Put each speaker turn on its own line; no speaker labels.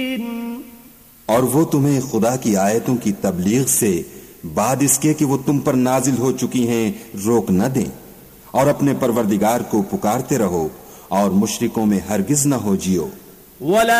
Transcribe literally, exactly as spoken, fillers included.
और वो तुम्हें खुदा की आयतों की तबलीग से बाद इसके कि वो तुम पर नाजिल हो चुकी हैं रोक न दें, और अपने परवरदिगार को पुकारते रहो और मुशरिकों में हरगिज न हो जियो।